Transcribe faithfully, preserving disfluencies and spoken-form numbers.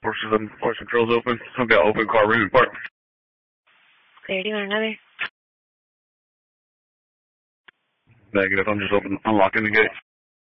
Horses and horse controls open. I've got open car room report. Clear, do you want another? Negative, I'm just open, unlocking the gate.